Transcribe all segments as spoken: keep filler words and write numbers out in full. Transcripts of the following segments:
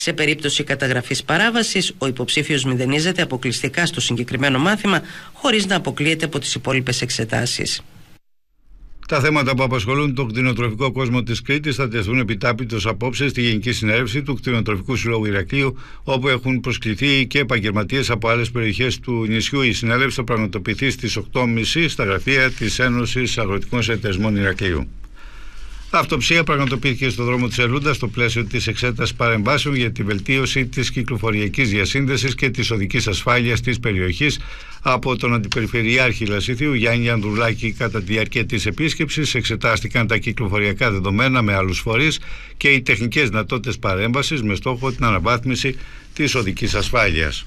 Σε περίπτωση καταγραφής παράβασης, ο υποψήφιος μηδενίζεται αποκλειστικά στο συγκεκριμένο μάθημα, χωρίς να αποκλείεται από τις υπόλοιπες εξετάσεις. Τα θέματα που απασχολούν τον κτηνοτροφικό κόσμο της Κρήτης θα τεθούν επιτάπητος απόψε στη Γενική Συνέλευση του Κτηνοτροφικού Συλλόγου Ηρακλείου, όπου έχουν προσκληθεί και επαγγελματίες από άλλες περιοχές του νησιού. Η συνέλευση θα πραγματοποιηθεί στις οκτώ και μισή στα γραφεία της Ένωσης Αγροτικών Συνεταιρισμών Ηρακλείου. Αυτοψία πραγματοποιήθηκε στο δρόμο της Ελούντας στο πλαίσιο της εξέτασης παρεμβάσεων για τη βελτίωση της κυκλοφοριακής διασύνδεσης και της οδικής ασφάλειας της περιοχής από τον Αντιπεριφερειάρχη Λασίθιου Γιάννη Ανδρουλάκη. Κατά τη διάρκεια της επίσκεψης εξετάστηκαν τα κυκλοφοριακά δεδομένα με άλλους φορείς και οι τεχνικές δυνατότητες παρέμβασης με στόχο την αναβάθμιση της οδικής ασφάλειας.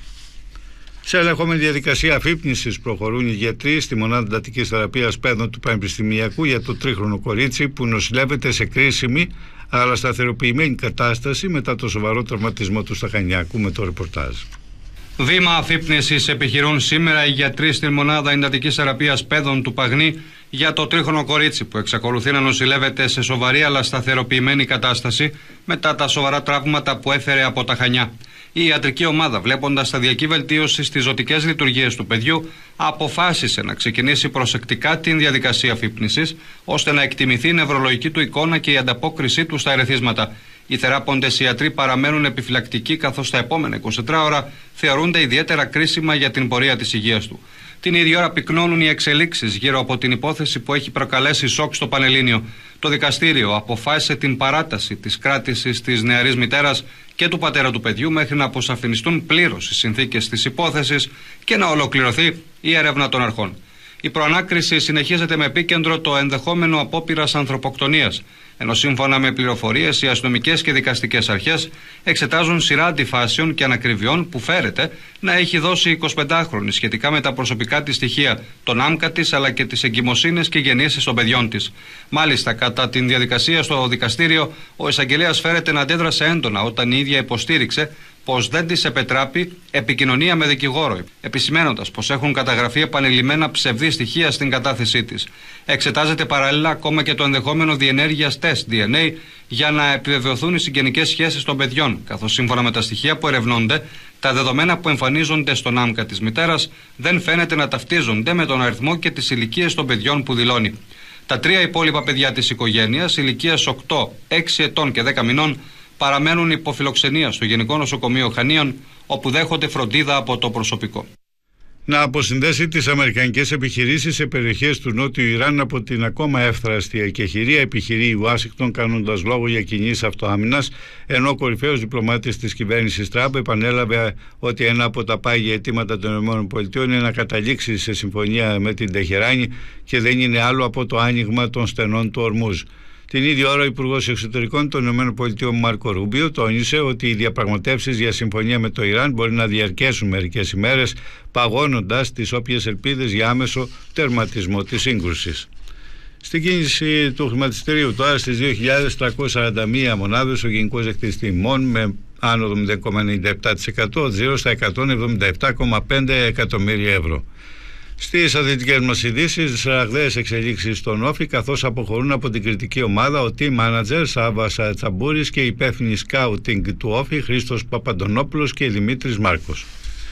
Σε ελεγχόμενη διαδικασία αφύπνισης προχωρούν οι γιατροί στη μονάδα εντατικής θεραπείας παιδών του Πανεπιστημιακού για το τρίχρονο κορίτσι που νοσηλεύεται σε κρίσιμη αλλά σταθεροποιημένη κατάσταση μετά το σοβαρό τραυματισμό του στα Χανιά. Ακούμε το ρεπορτάζ. Βήμα αφύπνισης επιχειρούν σήμερα οι γιατροί στην μονάδα εντατικής θεραπείας παιδών του Παγνή για το τρίχρονο κορίτσι που εξακολουθεί να νοσηλεύεται σε σοβαρή αλλά σταθεροποιημένη κατάσταση μετά τα σοβαρά τραύματα που έφερε από τα Χανιά. Η ιατρική ομάδα, βλέποντας σταδιακή βελτίωση στις ζωτικές λειτουργίες του παιδιού, αποφάσισε να ξεκινήσει προσεκτικά την διαδικασία αφύπνισης, ώστε να εκτιμηθεί η νευρολογική του εικόνα και η ανταπόκρισή του στα ερεθίσματα. Οι θεράποντες ιατροί παραμένουν επιφυλακτικοί, καθώς τα επόμενα είκοσι τέσσερις ώρα θεωρούνται ιδιαίτερα κρίσιμα για την πορεία της υγείας του. Την ίδια ώρα πυκνώνουν οι εξελίξεις γύρω από την υπόθεση που έχει προκαλέσει σοκ στο Πανελλήνιο. Το δικαστήριο αποφάσισε την παράταση της κράτησης της νεαρής μητέρας και του πατέρα του παιδιού μέχρι να αποσαφινιστούν πλήρως οι συνθήκες της υπόθεσης και να ολοκληρωθεί η έρευνα των αρχών. Η προανάκριση συνεχίζεται με επίκεντρο το ενδεχόμενο απόπειρας ανθρωποκτονίας, ενώ σύμφωνα με πληροφορίες οι αστυνομικές και δικαστικές αρχές εξετάζουν σειρά αντιφάσεων και ανακριβιών που φέρεται να έχει δώσει η εικοσιπεντάχρονη σχετικά με τα προσωπικά της στοιχεία, τον άμκα της αλλά και τις εγκυμοσύνες και γεννήσεις των παιδιών της. Μάλιστα, κατά την διαδικασία στο δικαστήριο, ο εισαγγελέας φέρεται να αντέδρασε έντονα όταν η ίδια υποστήριξε πως δεν της επετράπει επικοινωνία με δικηγόρο, επισημένοντας πως έχουν καταγραφεί επανειλημμένα ψευδή στοιχεία στην κατάθεσή της. Εξετάζεται παράλληλα ακόμα και το ενδεχόμενο διενέργειας τεστ ντι εν έι για να επιβεβαιωθούν οι συγγενικές σχέσεις των παιδιών, καθώς σύμφωνα με τα στοιχεία που ερευνώνται, τα δεδομένα που εμφανίζονται στον άμκα της μητέρας δεν φαίνεται να ταυτίζονται με τον αριθμό και τις ηλικίες των παιδιών που δηλώνει. Τα τρία υπόλοιπα παιδιά της οικογένειας, ηλικίας οκτώ, έξι ετών και δέκα μηνών, παραμένουν υποφιλοξενία στο Γενικό Νοσοκομείο Χανίων, όπου δέχονται φροντίδα από το προσωπικό. Να αποσυνδέσει τις αμερικανικές επιχειρήσεις σε περιοχές του Νότιου Ιράν από την ακόμα εύθραστη εκεχηρία, επιχειρεί η Ουάσιγκτον κάνοντας λόγο για κινήσεις αυτοάμυνας, ενώ ο κορυφαίος διπλωμάτης της κυβέρνησης Τραμπ επανέλαβε ότι ένα από τα πάγια αιτήματα των ΗΠΑ είναι να καταλήξει σε συμφωνία με την Τεχεράνη και δεν είναι άλλο από το άνοιγμα των στενών του Ορμούζ. Την ίδια ώρα, ο Υπουργός Εξωτερικών των ΗΠΑ Μάρκο Ρούμπιο τόνισε ότι οι διαπραγματεύσεις για συμφωνία με το Ιράν μπορεί να διαρκέσουν μερικές ημέρες, παγώνοντας τις όποιες ελπίδες για άμεσο τερματισμό της σύγκρουσης. Στην κίνηση του χρηματιστηρίου τώρα στις δύο χιλιάδες τριακόσιες σαράντα μία μονάδες, ο γενικός δείκτης τιμών με άνοδο μηδέν κόμμα ενενήντα επτά τοις εκατό, γύρω στα εκατόν εβδομήντα επτά κόμμα πέντε εκατομμύρια ευρώ. Στις αθλητικές μας ειδήσεις, ραγδαίες εξελίξεις στον Όφη, καθώς αποχωρούν από την κριτική ομάδα ο team manager Σάββας Τσαμπούρης και η υπεύθυνη σκάουτινγκ του Όφη Χρήστος Παπαντονόπουλος και Δημήτρης Μάρκος.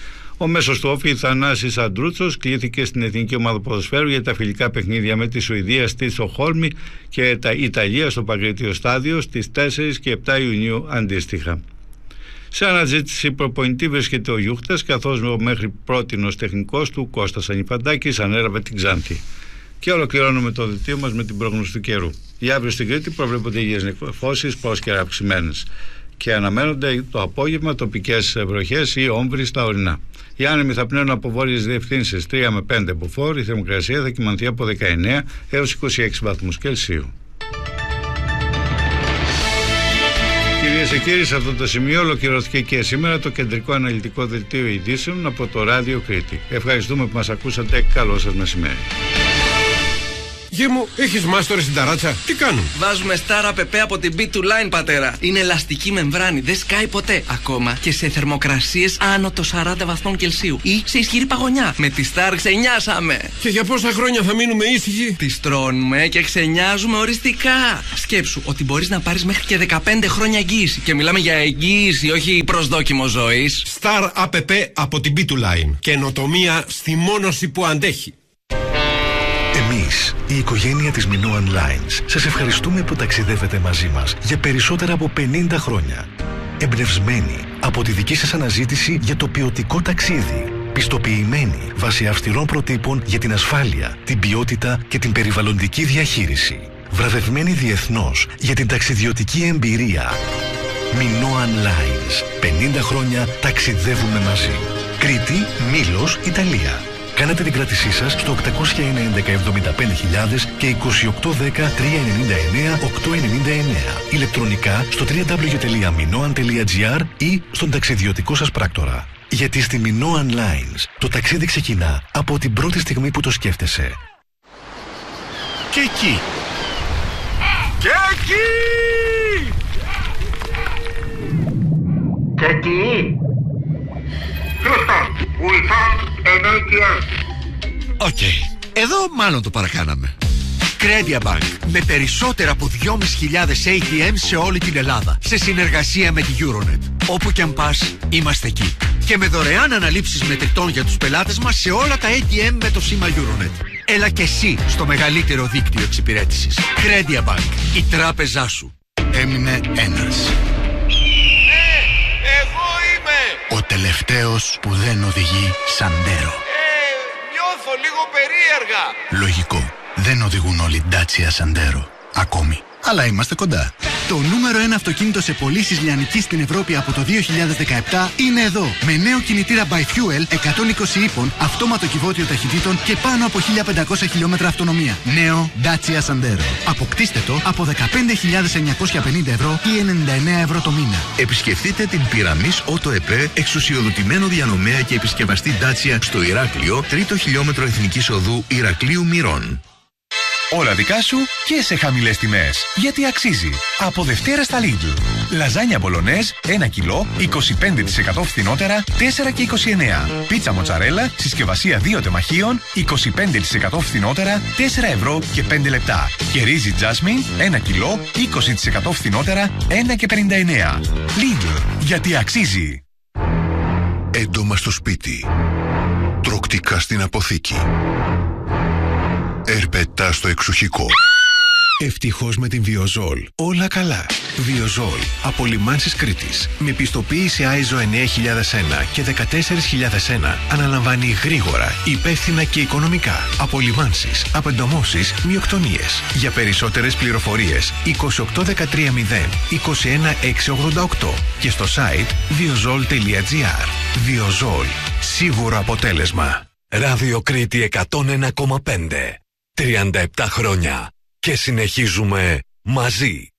Ο μέσος του Όφη Θανάσης Αντρούτσος κλήθηκε στην Εθνική Ομάδα Ποδοσφαίρου για τα φιλικά παιχνίδια με τη Σουηδία στη Στοκχόλμη και τα Ιταλία στο Παγκρίτιο Στάδιο στις τέσσερις και επτά Ιουνίου αντίστοιχα. Σε αναζήτηση προπονητή βρίσκεται ο Γιούχτας, καθώς ο μέχρι πρότινος τεχνικός του Κώστας Ανιφαντάκης ανέλαβε την Ξάνθη. Και ολοκληρώνουμε το δελτίο μας με την πρόγνωση του καιρού. Για αύριο στην Κρήτη προβλέπονται υγιές νεφώσεις, πρόσκαιρα αυξημένες. Και αναμένονται το απόγευμα τοπικές βροχές ή όμβροι στα ορεινά. Οι άνεμοι θα πνέουν από βόρειες διευθύνσεις τρία με πέντε μποφόρ, η θερμοκρασία θα κυμανθεί από δεκαεννέα έως είκοσι έξι βαθμούς Κελσίου. Κυρίες και κύριοι, σε αυτό το σημείο ολοκληρώθηκε και σήμερα το κεντρικό αναλυτικό δελτίο ειδήσεων από το Ράδιο Κρήτη. Ευχαριστούμε που μας ακούσατε. Καλό σας μεσημέρι. Γε μου, έχεις μάστορες στην ταράτσα. Τι κάνουν? Βάζουμε Star App από την μπι του Line, πατέρα. Είναι ελαστική μεμβράνη, δεν σκάει ποτέ. Ακόμα και σε θερμοκρασίες άνω των σαράντα βαθμών Κελσίου ή σε ισχυρή παγωνιά. Με τη Star ξενιάσαμε. Και για πόσα χρόνια θα μείνουμε ήσυχοι? Τις τρώνουμε και ξενιάζουμε οριστικά. Σκέψου ότι μπορείς να πάρεις μέχρι και δεκαπέντε χρόνια εγγύηση. Και μιλάμε για εγγύηση, όχι προσδόκιμο ζωής. Star App από την μπι του Line. Καινοτομία στη μόνωση που αντέχει. Εμείς, η οικογένεια της Minoan Lines, σας ευχαριστούμε που ταξιδεύετε μαζί μας για περισσότερα από πενήντα χρόνια. Εμπνευσμένοι από τη δική σας αναζήτηση για το ποιοτικό ταξίδι. Πιστοποιημένοι βάσει αυστηρών προτύπων για την ασφάλεια, την ποιότητα και την περιβαλλοντική διαχείριση. Βραβευμένοι διεθνώς για την ταξιδιωτική εμπειρία. Minoan Lines. πενήντα χρόνια ταξιδεύουμε μαζί. Κρήτη, Μήλος, Ιταλία. Κάνετε την κράτησή σας στο οκτακόσια ένα έντεκα εβδομήντα πέντε χιλιάδες και είκοσι οκτώ δέκα τριακόσια ενενήντα εννέα οκτακόσια ενενήντα εννέα. Ηλεκτρονικά στο double-u double-u double-u τελεία minoan τελεία gr ή στον ταξιδιωτικό σας πράκτορα. Γιατί στη Minoan Lines το ταξίδι ξεκινά από την πρώτη στιγμή που το σκέφτεσαι. Και εκεί. Και εκεί. Και εκεί. Houston, we found an έι τι εμ. Οκ, εδώ μάλλον το παρακάναμε. Credia Bank, με περισσότερα από δυόμισι χιλιάδες έι τι εμ σε όλη την Ελλάδα, σε συνεργασία με τη Euronet. Όπου και αν πας, είμαστε εκεί. Και με δωρεάν αναλήψεις μετρητών για τους πελάτες μας σε όλα τα έι τι εμ με το σήμα Euronet. Έλα και εσύ στο μεγαλύτερο δίκτυο εξυπηρέτησης. Credia Bank, η τράπεζά σου. Έμεινε ένας. Ναι, εγώ είμαι! Ο τελευταίος που δεν οδηγεί Sandero. Ε, νιώθω λίγο περίεργα. Λογικό. Δεν οδηγούν όλοι Dacia Sandero. Ακόμη. Αλλά είμαστε κοντά. Το νούμερο ένα αυτοκίνητο σε πωλήσεις λιανικής στην Ευρώπη από το δύο χιλιάδες δεκαεπτά είναι εδώ. Με νέο κινητήρα by Fuel εκατόν είκοσι ύπων, αυτόματο κυβότιο ταχυτήτων και πάνω από χίλια πεντακόσια χιλιόμετρα αυτονομία. Νέο Dacia Sandero. Αποκτήστε το από δεκαπέντε χιλιάδες εννιακόσια πενήντα ευρώ ή ενενήντα εννέα ευρώ το μήνα. Επισκεφτείτε την Pyramis Auto ΕΠΕ, εξουσιοδοτημένο διανομέα και επισκευαστή Dacia στο Ηράκλειο, τρίτο χιλιόμετρο Εθνικής Οδού Ηρακλείου Μυρών. Όλα δικά σου και σε χαμηλές τιμές. Γιατί αξίζει. Από Δευτέρα στα Lidl. Λαζάνια μπολονέζ ένα κιλό, είκοσι πέντε τοις εκατό φθηνότερα, τέσσερα και είκοσι εννέα. Πίτσα μοτσαρέλα, συσκευασία δύο τεμαχίων, είκοσι πέντε τοις εκατό φθηνότερα, τέσσερα ευρώ και πέντε λεπτά. Και ρύζι Jasmine, ένα κιλό, είκοσι τοις εκατό φθηνότερα, ένα και πενήντα εννέα. Lidl. Γιατί αξίζει. Έντομα στο σπίτι. Τροκτικά στην αποθήκη. Ερπετά στο εξοχικό. Ευτυχώς με την Βιοζόλ. Όλα καλά. Βιοζόλ. Από Λιμάνσης Κρήτης. Με πιστοποίηση άιζο εννέα χιλιάδες ένα και δεκατέσσερα χιλιάδες ένα. Αναλαμβάνει γρήγορα, υπεύθυνα και οικονομικά. Από Λιμάνσης. Απεντομώσεις, μειοκτονίες. Για περισσότερες πληροφορίες είκοσι οκτώ δεκατρία μηδέν είκοσι ένα εξακόσια ογδόντα οκτώ και στο site βιοζόλ τελεία gr. Βιοζόλ. Σίγουρο αποτέλεσμα. Ράδιο Κρήτη εκατόν ένα κόμμα πέντε. τριάντα επτά χρόνια και συνεχίζουμε μαζί.